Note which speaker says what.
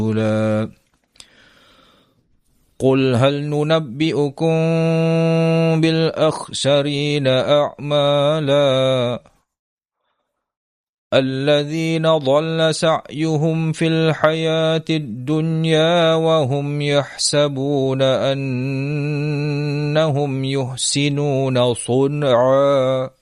Speaker 1: قل هل ننبئكم بالأخسرين أعمالا الذين ضل سعيهم في الحياة الدنيا وهم يحسبون أنهم يحسنون صنعا